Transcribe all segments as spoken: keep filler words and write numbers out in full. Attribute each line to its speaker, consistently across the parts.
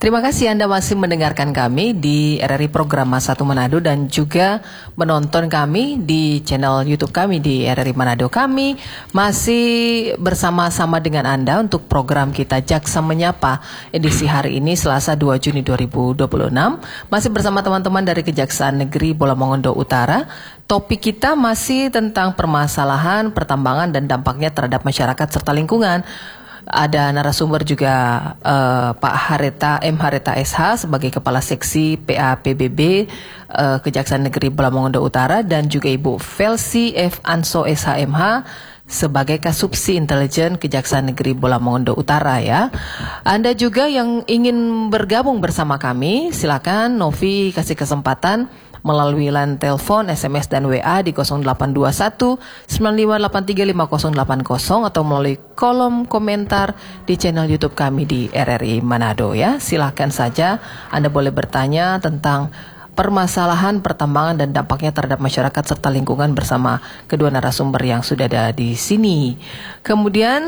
Speaker 1: Terima kasih Anda masih mendengarkan kami di R R I Program Satu Manado dan juga menonton kami di channel YouTube kami di R R I Manado. Kami masih bersama-sama dengan Anda untuk program kita Jaksa Menyapa edisi hari ini Selasa dua Juni dua ribu dua puluh enam. Masih bersama teman-teman dari Kejaksaan Negeri Bola Mongondo Utara. Topik kita masih tentang permasalahan pertambangan dan dampaknya terhadap masyarakat serta lingkungan. Ada narasumber juga uh, Pak Hareta M. Hareta S H sebagai Kepala Seksi P A P B B uh, Kejaksaan Negeri Bola Mongondo Utara dan juga Ibu Felsi F. Anso S H M H sebagai Kasubsi Intelijen Kejaksaan Negeri Bola Mongondo Utara ya. Anda juga yang ingin bergabung bersama kami, silakan Novi kasih kesempatan melalui line telepon, S M S dan W A di nol delapan dua satu sembilan lima delapan tiga lima nol delapan nol atau melalui kolom komentar di channel YouTube kami di R R I Manado ya. Silakan saja Anda boleh bertanya tentang permasalahan pertambangan dan dampaknya terhadap masyarakat serta lingkungan bersama kedua narasumber yang sudah ada di sini. Kemudian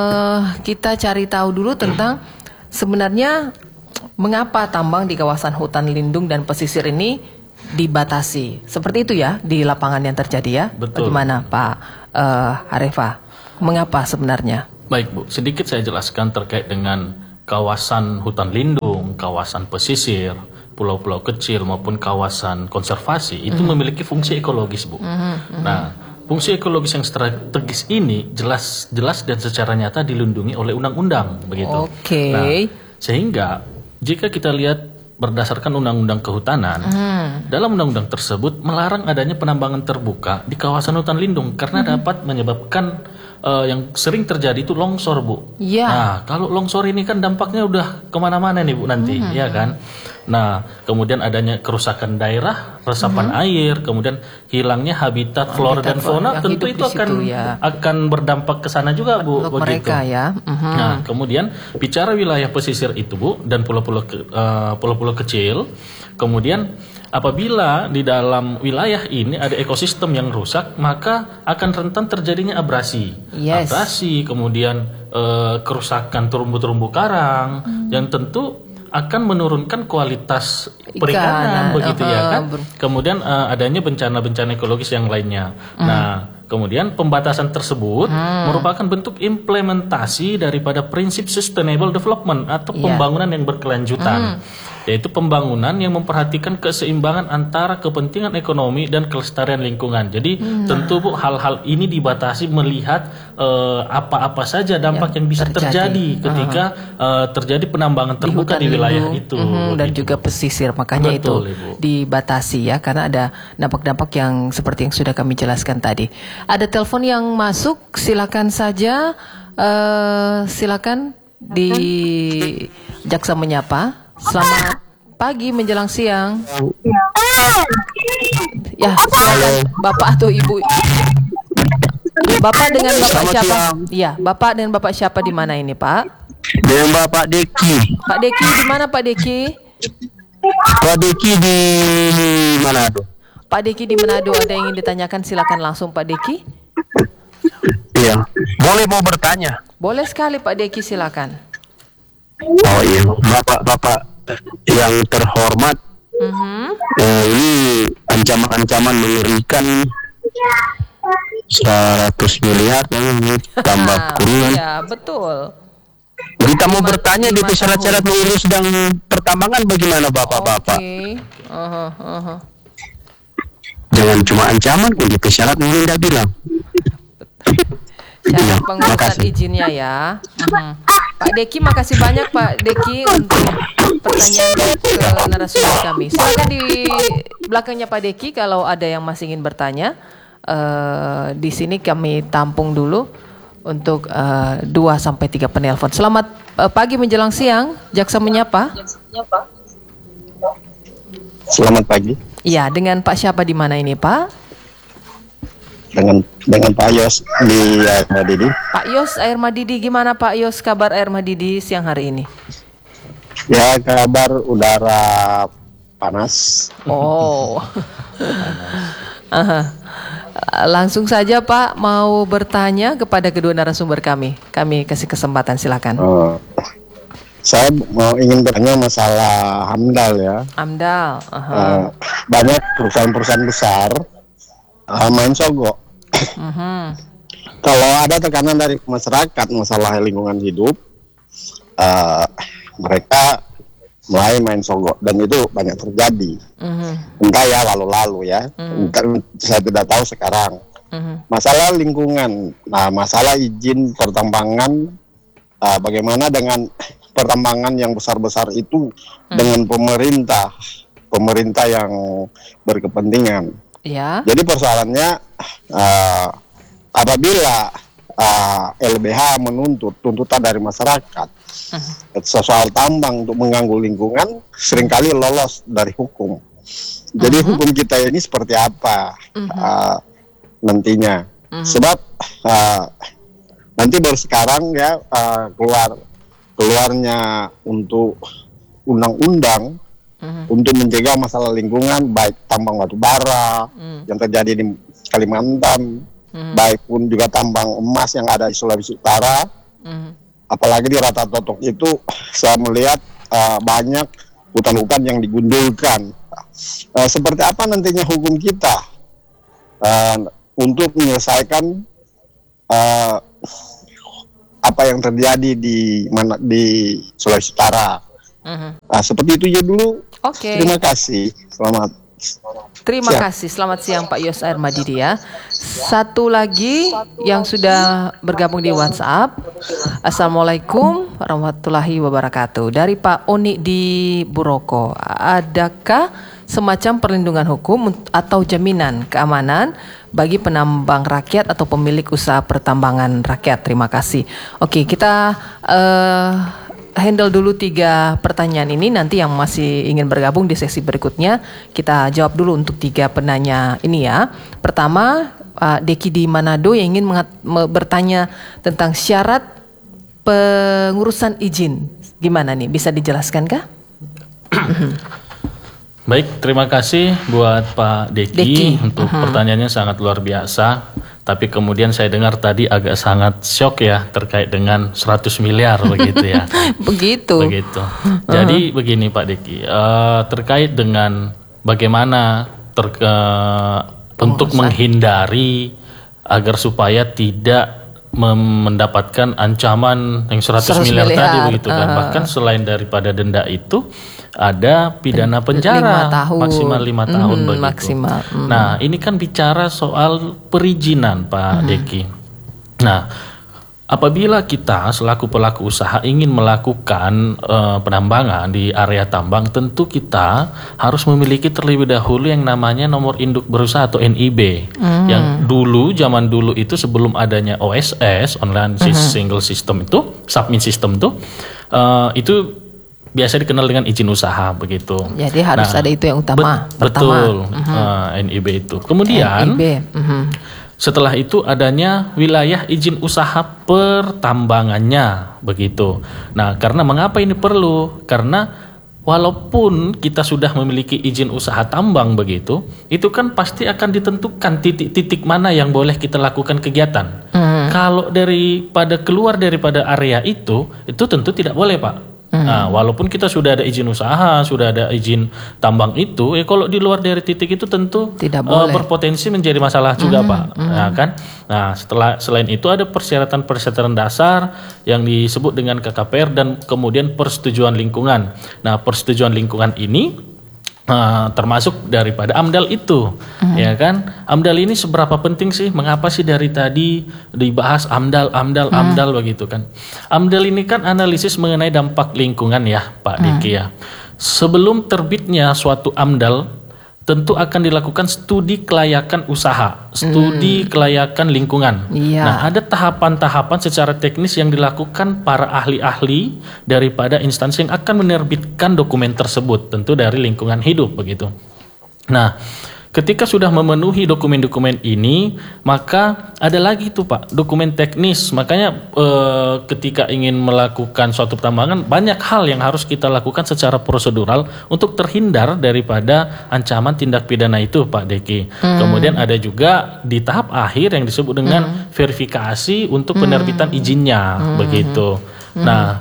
Speaker 1: uh, kita cari tahu dulu tentang sebenarnya mengapa tambang di kawasan hutan lindung dan pesisir ini dibatasi. Seperti itu ya di lapangan yang terjadi ya.
Speaker 2: Betul.
Speaker 1: Bagaimana Pak uh, Harefa? Mengapa sebenarnya?
Speaker 2: Baik Bu, sedikit saya jelaskan terkait dengan kawasan hutan lindung, kawasan pesisir, pulau-pulau kecil maupun kawasan konservasi itu mm-hmm. memiliki fungsi ekologis Bu. Mm-hmm. Nah, fungsi ekologis yang strategis ini jelas jelas dan secara nyata dilindungi oleh undang-undang begitu.
Speaker 1: Oke. Okay.
Speaker 2: Nah, sehingga jika kita lihat berdasarkan Undang-Undang Kehutanan, hmm. dalam undang-undang tersebut melarang adanya penambangan terbuka di kawasan hutan lindung karena hmm. dapat menyebabkan uh, yang sering terjadi itu longsor Bu.
Speaker 1: Yeah.
Speaker 2: Nah kalau longsor ini kan dampaknya udah kemana-mana nih Bu nanti, hmm. ya kan. Nah kemudian adanya kerusakan daerah, resapan hmm. air, kemudian hilangnya habitat flora dan fauna, tentu itu akan situ, ya. akan berdampak ke sana juga Bu.
Speaker 1: Untuk
Speaker 2: begitu.
Speaker 1: Mereka ya. Uh-huh.
Speaker 2: Nah kemudian bicara wilayah pesisir itu Bu dan pulau-pulau uh, pulau-pulau kecil, kemudian apabila di dalam wilayah ini ada ekosistem yang rusak, maka akan rentan terjadinya abrasi,
Speaker 1: yes.
Speaker 2: abrasi, kemudian uh, kerusakan terumbu-terumbu karang, hmm. yang tentu akan menurunkan kualitas perikanan, Ikan, begitu uh, ya kan. Kemudian uh, adanya bencana-bencana ekologis yang lainnya. Hmm. Nah, kemudian pembatasan tersebut hmm. merupakan bentuk implementasi daripada prinsip sustainable development atau yeah. pembangunan yang berkelanjutan. Hmm. Yaitu pembangunan yang memperhatikan keseimbangan antara kepentingan ekonomi dan kelestarian lingkungan. Jadi nah. tentu Bu hal-hal ini dibatasi melihat uh, apa-apa saja dampak yang, yang bisa terjadi, terjadi ketika uh-huh. uh, terjadi penambangan terbuka di, di wilayah itu
Speaker 1: uh-huh. dan
Speaker 2: gitu.
Speaker 1: juga pesisir. Makanya
Speaker 2: Betul,
Speaker 1: itu
Speaker 2: Ibu.
Speaker 1: dibatasi ya karena ada dampak-dampak yang seperti yang sudah kami jelaskan tadi. Ada telepon yang masuk, silakan saja uh, silakan di Jaksa Menyapa. Selamat pagi menjelang siang. Ya, silakan Bapak atau Ibu. Bapak dengan Bapak Selamat siapa? Iya, Bapak dengan Bapak siapa di mana ini, Pak?
Speaker 3: Dengan Bapak Deki.
Speaker 1: Pak Deki di mana Pak Deki?
Speaker 3: Pak Deki di Manado.
Speaker 1: Pak Deki di Manado, ada yang ingin ditanyakan, silakan langsung Pak Deki.
Speaker 3: Iya, boleh mau bertanya?
Speaker 1: Boleh sekali Pak Deki, silakan.
Speaker 3: Oh iya, Bapak-bapak yang terhormat, mm-hmm. eh, ini ancaman-ancaman mengerikan seratus miliar tambah kurungan.
Speaker 1: Iya, betul.
Speaker 3: Kita mau bertanya di syarat-syarat mengurus dan pertambangan bagaimana Bapak-bapak?
Speaker 1: Okay. Uh-huh, uh-huh.
Speaker 3: Jangan cuma ancaman, begitu syarat mungkin tidak bilang.
Speaker 1: Syarat pengurusan izinnya ya. Uh-huh. Pak Deki, makasih banyak Pak Deki untuk pertanyaan ke narasumber kami. Silakan di belakangnya Pak Deki kalau ada yang masih ingin bertanya. Uh, di sini kami tampung dulu untuk uh, dua sampai tiga penelpon. Selamat uh, pagi menjelang siang, Jaksa Menyapa.
Speaker 4: Selamat pagi.
Speaker 1: Iya, dengan Pak siapa di mana ini Pak?
Speaker 4: Dengan dengan Pak Yos di Air Madidi.
Speaker 1: Pak Yos Air Madidi, gimana Pak Yos kabar Air Madidi siang hari ini?
Speaker 4: Ya, kabar udara panas.
Speaker 1: Oh. Aha. Langsung saja Pak mau bertanya kepada kedua narasumber kami. Kami kasih kesempatan, silakan.
Speaker 4: Oh. saya mau ingin bertanya masalah AMDAL ya.
Speaker 1: AMDAL. Uh-huh.
Speaker 4: Uh, banyak perusahaan-perusahaan besar uh, main sogok.
Speaker 1: Uh-huh.
Speaker 4: Kalau ada tekanan dari masyarakat masalah lingkungan hidup, uh, mereka mulai main sogok dan itu banyak terjadi. Uh-huh. Entah ya lalu-lalu ya, uh-huh. Entah, saya tidak tahu sekarang. Uh-huh. Masalah lingkungan, nah masalah izin pertambangan, uh, bagaimana dengan pertambangan yang besar-besar itu uh-huh. dengan pemerintah, pemerintah yang berkepentingan. Yeah. Jadi persoalannya, uh, apabila uh, L B H menuntut tuntutan dari masyarakat uh-huh. soal tambang untuk mengganggu lingkungan, seringkali lolos dari hukum. Jadi uh-huh. hukum kita ini seperti apa uh-huh. uh, nantinya? Uh-huh. Sebab uh, nanti baru sekarang ya uh, keluar keluarnya untuk undang-undang uh-huh. untuk menjaga masalah lingkungan, baik tambang batu bara uh-huh. yang terjadi di Kalimantan. Hmm. Baik pun juga tambang emas yang ada di Sulawesi Utara, hmm. apalagi di Rata Totok itu saya melihat uh, banyak hutan-hutan yang digundulkan. Uh, seperti apa nantinya hukum kita uh, untuk menyelesaikan uh, apa yang terjadi di mana di Sulawesi Utara? Hmm. Uh, seperti itu ya dulu.
Speaker 1: Okay.
Speaker 4: Terima kasih. Selamat.
Speaker 1: Terima Siap. kasih. Selamat siang Pak Yos Air Madidi ya. Satu lagi yang sudah bergabung di WhatsApp. Assalamualaikum warahmatullahi wabarakatuh. Dari Pak Oni di Buroko. Adakah semacam perlindungan hukum atau jaminan keamanan bagi penambang rakyat atau pemilik usaha pertambangan rakyat? Terima kasih. Oke, kita uh, handle dulu tiga pertanyaan ini. Nanti yang masih ingin bergabung di sesi berikutnya kita jawab dulu untuk tiga penanya ini ya. Pertama, Pak Deki di Manado yang ingin mengat- bertanya tentang syarat pengurusan izin. Gimana nih? Bisa dijelaskan kah?
Speaker 2: Baik, terima kasih buat Pak Deki, Deki. untuk uh-huh. pertanyaannya sangat luar biasa. Tapi kemudian saya dengar tadi agak sangat shock ya terkait dengan seratus miliar begitu ya.
Speaker 1: Begitu.
Speaker 2: Begitu. Jadi uh-huh. begini Pak Deki, uh, terkait dengan bagaimana terke- untuk menghindari agar supaya tidak mem- mendapatkan ancaman yang seratus miliar tadi begitu kan. Uh. Bahkan selain daripada denda itu ada pidana penjara
Speaker 1: lima
Speaker 2: maksimal lima tahun
Speaker 1: mm,
Speaker 2: begitu.
Speaker 1: Maksimal. Mm.
Speaker 2: Nah, ini kan bicara soal perizinan, Pak mm. Deki. Nah, apabila kita selaku pelaku usaha ingin melakukan uh, penambangan di area tambang, tentu kita harus memiliki terlebih dahulu yang namanya nomor induk berusaha atau N I B. Mm. Yang dulu, zaman dulu itu sebelum adanya O S S, online mm-hmm. single system itu, submit system itu, uh, itu biasa dikenal dengan izin usaha begitu.
Speaker 1: Jadi harus nah, ada itu yang utama.
Speaker 2: Bet- betul, uh-huh. uh, N I B itu. Kemudian, N I B. Uh-huh. setelah itu adanya wilayah izin usaha pertambangannya begitu. Nah, karena mengapa ini perlu? Karena walaupun kita sudah memiliki izin usaha tambang begitu, itu kan pasti akan ditentukan titik-titik mana yang boleh kita lakukan kegiatan. Uh-huh. Kalau daripada keluar daripada area itu, itu tentu tidak boleh, Pak. Hmm. Nah, walaupun kita sudah ada izin usaha, sudah ada izin tambang itu, ya kalau di luar dari titik itu tentu uh, berpotensi menjadi masalah juga, hmm. Pak. Hmm. Nah, kan? Nah, setelah selain itu ada persyaratan-persyaratan dasar yang disebut dengan K K P R dan kemudian persetujuan lingkungan. Nah, persetujuan lingkungan ini Uh, termasuk daripada AMDAL itu, mm-hmm. ya kan? AMDAL ini seberapa penting sih? Mengapa sih dari tadi dibahas AMDAL, AMDAL, mm-hmm. AMDAL begitu kan? AMDAL ini kan analisis mengenai dampak lingkungan ya, Pak mm-hmm. Diki ya. Sebelum terbitnya suatu AMDAL, tentu akan dilakukan studi kelayakan usaha, studi hmm. kelayakan lingkungan. Iya. Nah, ada tahapan-tahapan secara teknis yang dilakukan para ahli-ahli daripada instansi yang akan menerbitkan dokumen tersebut, tentu dari lingkungan hidup begitu. Nah, ketika sudah memenuhi dokumen-dokumen ini, maka ada lagi tuh Pak, dokumen teknis. Makanya eh, ketika ingin melakukan suatu pertambangan, banyak hal yang harus kita lakukan secara prosedural untuk terhindar daripada ancaman tindak pidana itu, Pak Deki. Hmm. Kemudian ada juga di tahap akhir yang disebut dengan hmm. verifikasi untuk penerbitan hmm. izinnya, hmm. begitu. Hmm. Nah,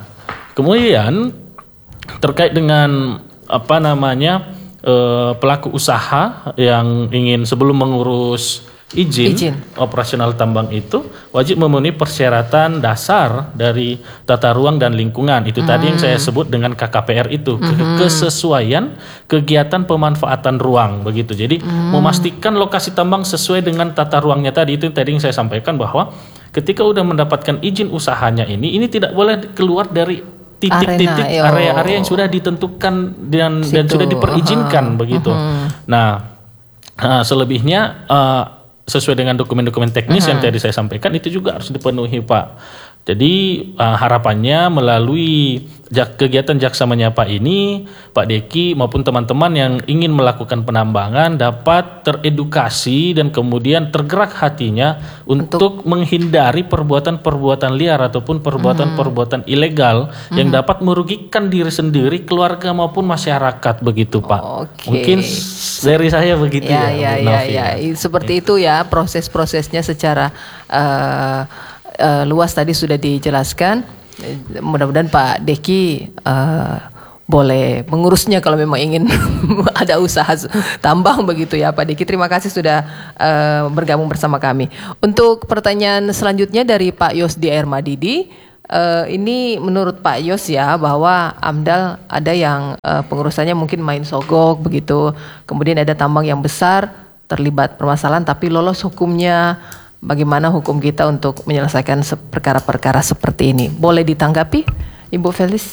Speaker 2: Kemudian terkait dengan apa namanya eh, pelaku usaha yang ingin sebelum mengurus izin, izin operasional tambang itu wajib memenuhi persyaratan dasar dari tata ruang dan lingkungan. Itu hmm. tadi yang saya sebut dengan K K P R itu, hmm. kesesuaian kegiatan pemanfaatan ruang begitu. Jadi hmm. memastikan lokasi tambang sesuai dengan tata ruangnya tadi. Itu tadi yang saya sampaikan bahwa ketika udah mendapatkan izin usahanya ini, ini tidak boleh keluar dari titik-titik area-area yang sudah ditentukan dan Situ. dan sudah diperizinkan uh-huh. begitu. Uh-huh. Nah, uh, selebihnya uh, sesuai dengan dokumen-dokumen teknis uh-huh. yang tadi saya sampaikan itu juga harus dipenuhi, Pak. Jadi uh, harapannya melalui jak, kegiatan Jaksa Menyapa ini, Pak Deki maupun teman-teman yang ingin melakukan penambangan dapat teredukasi dan kemudian tergerak hatinya untuk, untuk menghindari perbuatan-perbuatan liar ataupun perbuatan-perbuatan hmm. ilegal hmm. yang dapat merugikan diri sendiri, keluarga maupun masyarakat begitu, Pak.
Speaker 1: Okay.
Speaker 2: Mungkin dari saya begitu
Speaker 1: ya.
Speaker 2: Ya,
Speaker 1: ya, ya, ya. Seperti ya. Itu ya proses-prosesnya secara uh, Uh, luas tadi sudah dijelaskan. Mudah-mudahan Pak Deki uh, boleh mengurusnya kalau memang ingin ada usaha tambang begitu ya, Pak Deki. Terima kasih sudah uh, bergabung bersama kami. Untuk pertanyaan selanjutnya dari Pak Yosdi Ermadidi. Uh, ini menurut Pak Yos ya, bahwa AMDAL ada yang uh, pengurusannya mungkin main sogok begitu. Kemudian ada tambang yang besar terlibat permasalahan tapi lolos hukumnya. Bagaimana hukum kita untuk menyelesaikan perkara-perkara seperti ini? Boleh ditanggapi, Ibu Felis?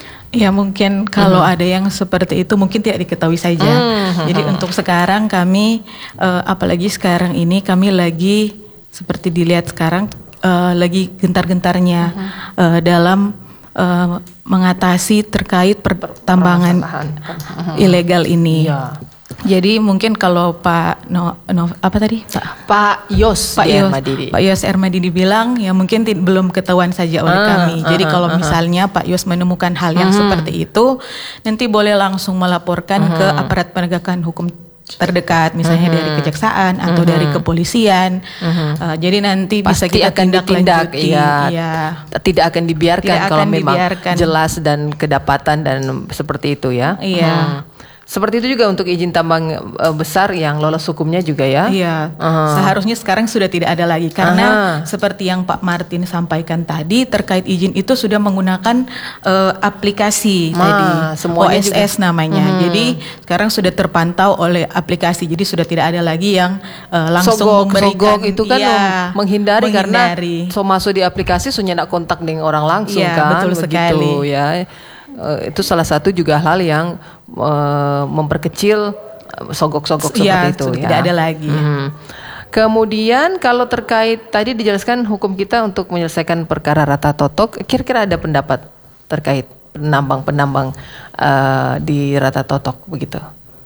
Speaker 5: Ya mungkin kalau mm-hmm. ada yang seperti itu mungkin tidak diketahui saja. Mm-hmm. Jadi untuk sekarang kami, uh, apalagi sekarang ini kami lagi seperti dilihat sekarang uh, lagi gentar-gentarnya mm-hmm. uh, dalam uh, mengatasi terkait pertambangan mm-hmm. ilegal ini. Yeah. Jadi mungkin kalau Pak no, no apa tadi Pak
Speaker 1: Pak Yos
Speaker 5: Pak Yos Pak Yos Ermadidi bilang ya mungkin t- belum ketahuan saja oleh uh, kami. Uh, Jadi uh, kalau uh, misalnya uh, Pak Yos menemukan hal yang uh, seperti itu, nanti boleh langsung melaporkan uh, ke aparat penegakan hukum terdekat, misalnya uh, dari kejaksaan atau uh, dari kepolisian. Uh, uh, jadi nanti
Speaker 1: Pasti
Speaker 5: bisa kita
Speaker 1: akan
Speaker 5: tindak
Speaker 1: ditindak,
Speaker 5: lanjuti.
Speaker 1: Ya.
Speaker 5: Ya.
Speaker 1: Tidak akan dibiarkan
Speaker 5: Tidak
Speaker 1: kalau
Speaker 5: akan
Speaker 1: memang
Speaker 5: dibiarkan.
Speaker 1: jelas dan kedapatan dan seperti itu ya.
Speaker 5: Iya.
Speaker 1: Hmm. Seperti itu juga untuk izin tambang uh, besar yang lolos hukumnya juga ya.
Speaker 5: Iya.
Speaker 1: Uh-huh.
Speaker 5: Seharusnya sekarang sudah tidak ada lagi karena uh-huh. seperti yang Pak Martin sampaikan tadi terkait izin itu sudah menggunakan uh, aplikasi
Speaker 1: Ma,
Speaker 5: jadi O S S juga. Namanya. Hmm. Jadi sekarang sudah terpantau oleh aplikasi. Jadi sudah tidak ada lagi yang uh, langsung
Speaker 1: sogok,
Speaker 5: memberikan
Speaker 1: sogok itu kan
Speaker 5: ya,
Speaker 1: menghindari,
Speaker 5: menghindari
Speaker 1: karena so masuk di aplikasi sudah nak kontak dengan orang langsung
Speaker 5: ya,
Speaker 1: kan.
Speaker 5: Betul
Speaker 1: begitu,
Speaker 5: sekali.
Speaker 1: Ya. Uh, itu salah satu juga hal yang uh, memperkecil sogok-sogok
Speaker 5: ya,
Speaker 1: seperti itu ya.
Speaker 5: Tidak ada lagi.
Speaker 1: Hmm. Kemudian kalau terkait tadi dijelaskan hukum kita untuk menyelesaikan perkara rata totok, kira-kira ada pendapat terkait penambang-penambang uh, di rata totok begitu?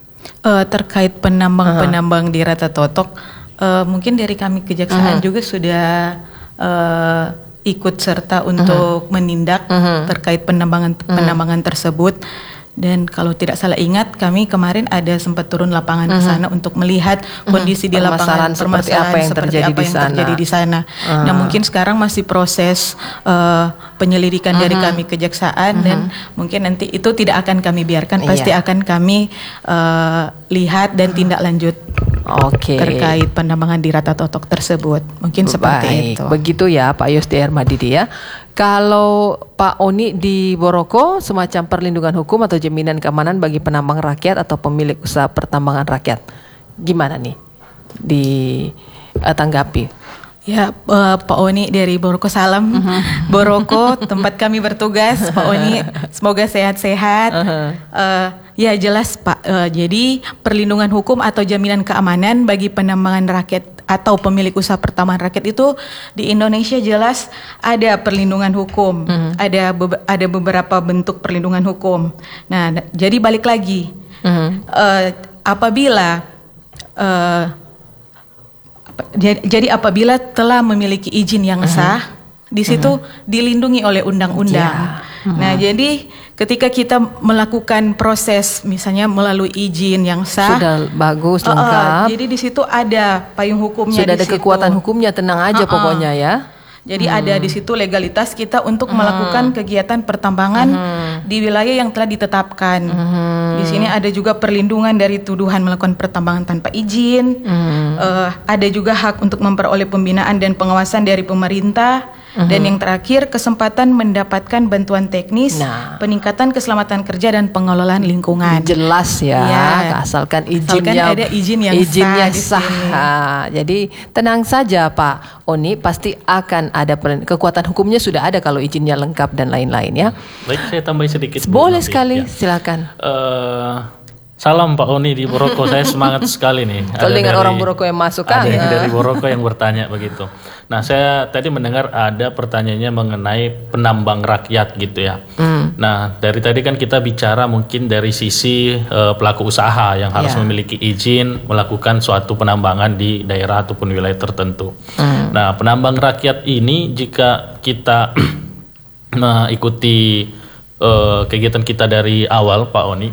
Speaker 5: Uh, terkait penambang-penambang uh-huh. di rata totok, uh, mungkin dari kami kejaksaan uh-huh. juga sudah uh, ikut serta untuk uh-huh. menindak uh-huh. terkait penambangan uh-huh. penambangan tersebut. Dan kalau tidak salah ingat, kami kemarin ada sempat turun lapangan uh-huh. ke sana untuk melihat kondisi uh-huh. di lapangan,
Speaker 1: seperti apa yang
Speaker 5: seperti
Speaker 1: terjadi
Speaker 5: apa
Speaker 1: di
Speaker 5: yang
Speaker 1: sana.
Speaker 5: terjadi di sana. Uh-huh. Nah mungkin sekarang masih proses uh, penyelidikan uh-huh. dari kami kejaksaan uh-huh. dan mungkin nanti itu tidak akan kami biarkan, pasti iya. akan kami uh, lihat dan tindak lanjut.
Speaker 1: Oke. Okay.
Speaker 5: Terkait penambangan di rata totok tersebut, mungkin
Speaker 1: Baik. Seperti itu. Begitu ya Pak Yosdi Ermadidi ya. Kalau Pak Oni di Boroko, semacam perlindungan hukum atau jaminan keamanan bagi penambang rakyat atau pemilik usaha pertambangan rakyat, gimana nih ditanggapi?
Speaker 5: Ya, uh, Pak Oni dari Boroko, salam. Uh-huh. Boroko, tempat kami bertugas. Pak Oni, semoga sehat-sehat. Uh-huh. Uh, ya jelas Pak, uh, jadi perlindungan hukum atau jaminan keamanan bagi penambangan rakyat atau pemilik usaha pertambangan rakyat itu di Indonesia jelas ada perlindungan hukum. Uh-huh. Ada be- ada beberapa bentuk perlindungan hukum. Nah, jadi balik lagi. Uh-huh. Uh, apabila uh, Jadi apabila telah memiliki izin yang sah, uh-huh. di situ uh-huh. dilindungi oleh undang-undang. Yeah. Uh-huh. Nah, jadi ketika kita melakukan proses, misalnya melalui izin yang sah,
Speaker 1: sudah bagus
Speaker 5: lengkap.
Speaker 1: Uh,
Speaker 5: jadi di situ ada payung hukumnya.
Speaker 1: Sudah
Speaker 5: di
Speaker 1: ada
Speaker 5: situ.
Speaker 1: Kekuatan hukumnya, tenang aja uh-uh. pokoknya ya.
Speaker 5: Jadi hmm. ada di situ legalitas kita untuk hmm. melakukan kegiatan pertambangan hmm. di wilayah yang telah ditetapkan. Hmm. Di sini ada juga perlindungan dari tuduhan melakukan pertambangan tanpa izin. Hmm. Uh, ada juga hak untuk memperoleh pembinaan dan pengawasan dari pemerintah. Hmm. Dan yang terakhir, kesempatan mendapatkan bantuan teknis, nah. peningkatan keselamatan kerja dan pengelolaan lingkungan.
Speaker 1: Jelas ya, ya. asalkan izinnya
Speaker 5: asalkan ada izin yang
Speaker 1: izinnya
Speaker 5: sah.
Speaker 1: sah. Nah, jadi tenang saja Pak Oni, pasti akan ada kekuatan hukumnya sudah ada kalau izinnya lengkap dan lain-lain ya.
Speaker 2: Baik, saya tambah sedikit.
Speaker 1: Boleh sekali, ya. Silakan.
Speaker 2: Uh, Salam Pak Oni di Boroko, saya semangat sekali nih.
Speaker 1: Kalau dengan orang Boroko yang masuk kan?
Speaker 2: Ada yang dari Boroko yang bertanya begitu. Nah, saya tadi mendengar ada pertanyaannya mengenai penambang rakyat gitu ya. Mm. Nah, dari tadi kan kita bicara mungkin dari sisi uh, pelaku usaha yang harus yeah. memiliki izin melakukan suatu penambangan di daerah ataupun wilayah tertentu. Mm. Nah, penambang rakyat ini jika kita mengikuti uh, kegiatan kita dari awal Pak Oni,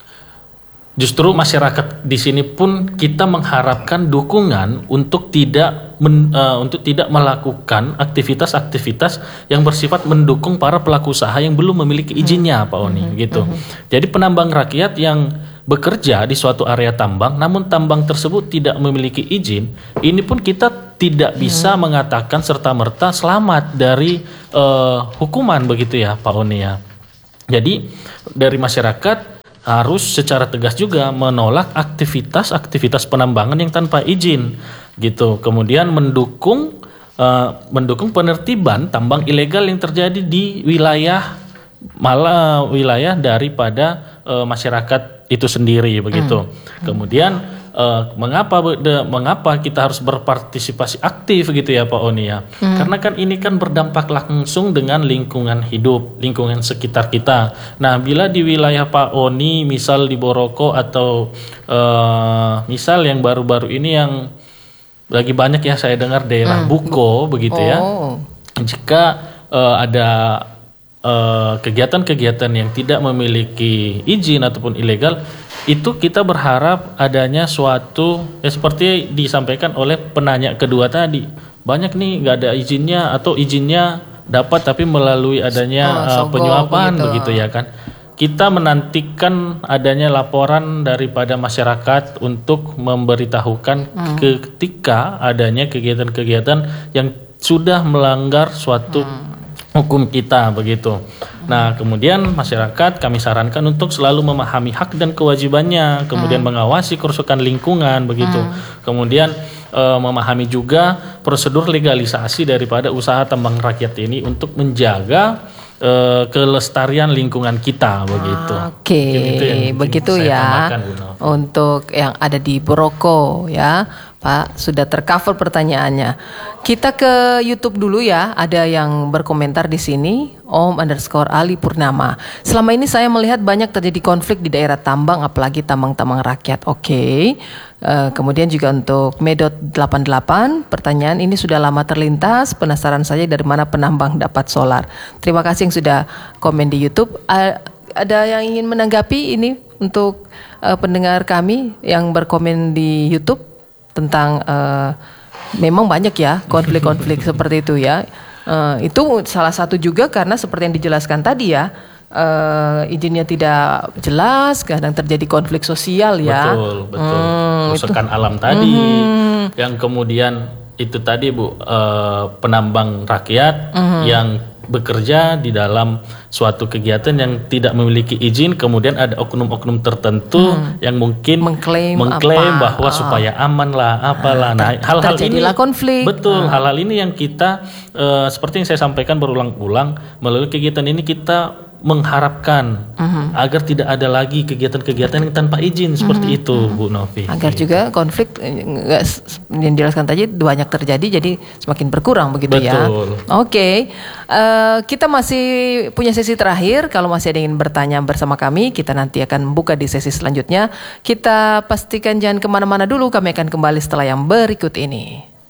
Speaker 2: justru masyarakat di sini pun kita mengharapkan dukungan untuk tidak men, uh, untuk tidak melakukan aktivitas-aktivitas yang bersifat mendukung para pelaku usaha yang belum memiliki izinnya, Pak Oni, hmm. gitu. Hmm. Jadi penambang rakyat yang bekerja di suatu area tambang, namun tambang tersebut tidak memiliki izin, ini pun kita tidak bisa hmm. mengatakan serta-merta selamat dari uh, hukuman begitu ya, Pak Oni ya. Jadi dari masyarakat harus secara tegas juga menolak aktivitas-aktivitas penambangan yang tanpa izin gitu. Kemudian mendukung uh, mendukung penertiban tambang ilegal yang terjadi di wilayah malah wilayah daripada uh, masyarakat itu sendiri begitu. Hmm. Kemudian uh, mengapa de, mengapa kita harus berpartisipasi aktif gitu ya Pak Oni ya? Hmm. Karena kan ini kan berdampak langsung dengan lingkungan hidup, lingkungan sekitar kita. Nah, bila di wilayah Pak Oni, misal di Boroko atau uh, misal yang baru-baru ini yang lagi banyak ya saya dengar daerah hmm. Buko begitu oh. ya. Jika uh, ada uh, kegiatan-kegiatan yang tidak memiliki izin ataupun ilegal, itu kita berharap adanya suatu ya seperti disampaikan oleh penanya kedua tadi, banyak nih nggak ada izinnya atau izinnya dapat tapi melalui adanya oh, uh, penyuapan begitu. begitu ya kan. Kita menantikan adanya laporan daripada masyarakat untuk memberitahukan hmm. ketika adanya kegiatan-kegiatan yang sudah melanggar suatu hmm. hukum kita begitu. Nah, kemudian masyarakat kami sarankan untuk selalu memahami hak dan kewajibannya, kemudian hmm. mengawasi kerusakan lingkungan begitu. Hmm. Kemudian e, memahami juga prosedur legalisasi daripada usaha tambang rakyat ini untuk menjaga e, kelestarian lingkungan kita begitu.
Speaker 1: Oke, okay. begitu ya. Untuk yang ada di Boroko ya. Pak, sudah tercover pertanyaannya. Kita ke YouTube dulu ya. Ada yang berkomentar di sini. Om underscore Ali Purnama. Selama ini saya melihat banyak terjadi konflik di daerah tambang, apalagi tambang-tambang rakyat. Oke. Okay. Uh, kemudian juga untuk Medot delapan puluh delapan, pertanyaan ini sudah lama terlintas. Penasaran saja dari mana penambang dapat solar. Terima kasih yang sudah komen di YouTube. Uh, ada yang ingin menanggapi ini untuk uh, pendengar kami yang berkomen di YouTube? Tentang uh, memang banyak ya konflik-konflik seperti itu ya. Uh, itu salah satu juga karena seperti yang dijelaskan tadi ya, uh, izinnya tidak jelas, kadang terjadi konflik sosial ya.
Speaker 2: Betul, betul. Hmm, kerusakan alam tadi, hmm. yang kemudian itu tadi Bu, uh, penambang rakyat hmm. yang bekerja di dalam suatu kegiatan yang tidak memiliki izin, kemudian ada oknum-oknum tertentu hmm. yang mungkin
Speaker 1: mengklaim,
Speaker 2: mengklaim
Speaker 1: apa?
Speaker 2: bahwa
Speaker 1: oh.
Speaker 2: supaya aman lah, apalah. Nah, hal-hal ini
Speaker 1: konflik.
Speaker 2: Betul,
Speaker 1: hmm.
Speaker 2: hal-hal ini yang kita uh, seperti yang saya sampaikan berulang-ulang melalui kegiatan ini kita mengharapkan uh-huh. agar tidak ada lagi kegiatan-kegiatan yang tanpa izin seperti uh-huh. itu, Bu Novi.
Speaker 1: Agar gitu. Juga konflik enggak yang dijelaskan tadi banyak terjadi, jadi semakin berkurang begitu. Betul. Ya. Oke, okay. uh, kita masih punya sesi terakhir. Kalau masih ada yang ingin bertanya bersama kami, kita nanti akan buka di sesi selanjutnya. Kita pastikan jangan kemana-mana dulu. Kami akan kembali setelah yang berikut ini.